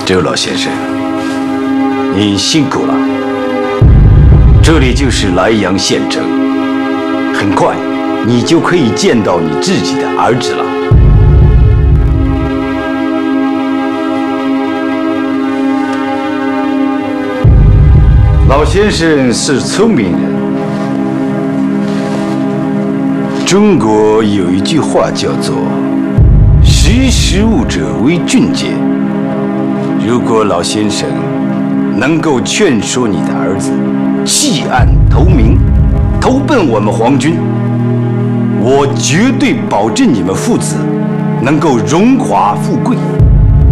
周老先生，你辛苦了。这里就是莱阳县城，很快你就可以见到你自己的儿子了。老先生是聪明人。中国有一句话叫做“识时务者为俊杰”。如果老先生能够劝说你的儿子弃暗投明，投奔我们皇军，我绝对保证你们父子能够荣华富贵。